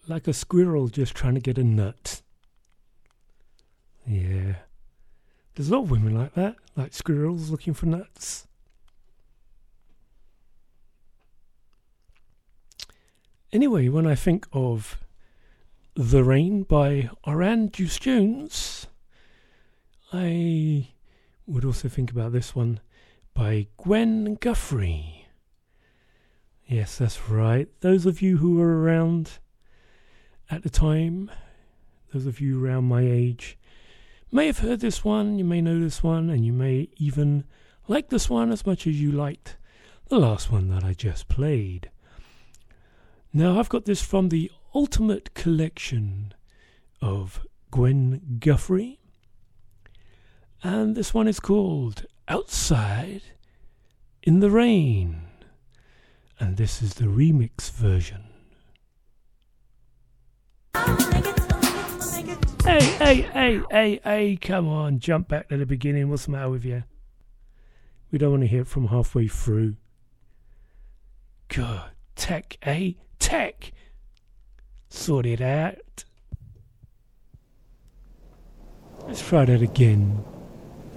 like a squirrel just trying to get a nut. Yeah. There's a lot of women like that, like squirrels looking for nuts. Anyway, when I think of The Rain by Oran Juice Jones, I would also think about this one by Gwen Guthrie. Yes, that's right. Those of you who were around at the time, those of you around my age, may have heard this one, you may know this one, and you may even like this one as much as you liked the last one that I just played. Now, I've got this from the Ultimate Collection of Gwen Guthrie, and this one is called Outside in the Rain, and this is the remix version. Hey, come on, jump back to the beginning. What's the matter with you? We don't want to hear it from halfway through. God, tech, Tech! Sort it out. Let's try that again.